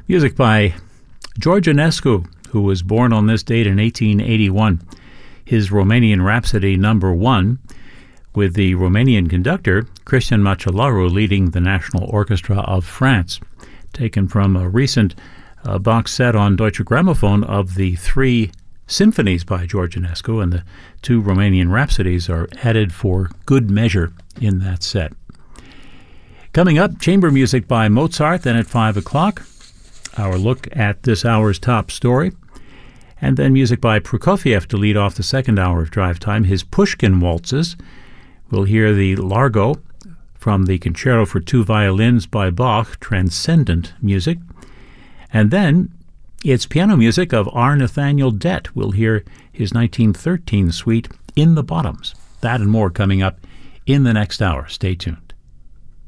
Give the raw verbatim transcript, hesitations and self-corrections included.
Music by George Enescu, who was born on this date in eighteen eighty-one. His Romanian Rhapsody number one, with the Romanian conductor Cristian Macelaru leading the National Orchestra of France, taken from a recent uh, box set on Deutsche Grammophon of the three symphonies by George Enescu, and the two Romanian Rhapsodies are added for good measure in that set. Coming up, chamber music by Mozart, then at five o'clock, our look at this hour's top story, and then music by Prokofiev to lead off the second hour of drive time, his Pushkin waltzes. We'll hear the Largo from the Concerto for Two Violins by Bach, transcendent music. And then it's piano music of R. Nathaniel Dett. We'll hear his nineteen thirteen suite, In the Bottoms. That and more coming up in the next hour. Stay tuned.